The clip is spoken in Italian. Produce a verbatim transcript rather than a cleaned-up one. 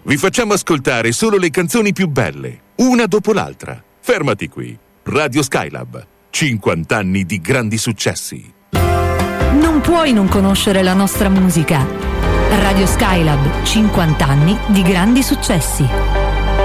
Vi facciamo ascoltare solo le canzoni più belle, una dopo l'altra. Fermati qui. Radio Skylab. cinquanta anni di grandi successi. Non puoi non conoscere la nostra musica. Radio Skylab, cinquanta anni di grandi successi.